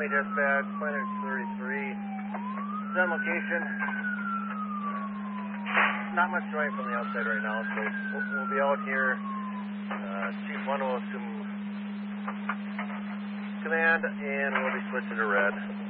Army dispatch, Planet 33. It's on location. Not much showing from the outside right now, so we'll be out here. Chief 1 will assume command, and we'll be switching to red.